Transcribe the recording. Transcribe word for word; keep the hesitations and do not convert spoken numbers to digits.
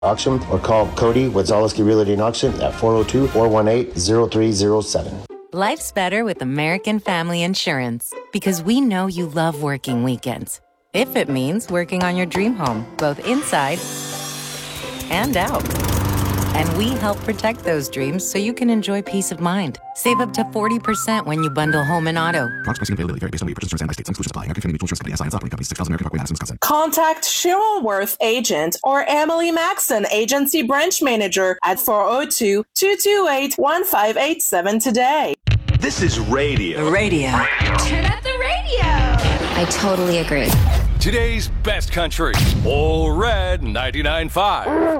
auction or call Cody with Zaleski Realty and Auction at four oh two, four one eight, oh three oh seven. Life's better with American Family Insurance because we know you love working weekends. If it means working on your dream home, both inside and out. And we help protect those dreams so you can enjoy peace of mind. Save up to forty percent when you bundle home and auto. Products pricing availability vary based on where you purchase insurance and by state. Some exclusions apply. American Family Mutual Insurance Company S I N Operating Company, six thousand American Parkway, Madison, Wisconsin. Contact Cheryl Worth Agent or Emily Maxon, Agency Branch Manager at four oh two, two two eight, one five eight seven today. This is radio. Radio. Turn up the radio. I totally agree. Today's best country. All Red ninety-nine point five.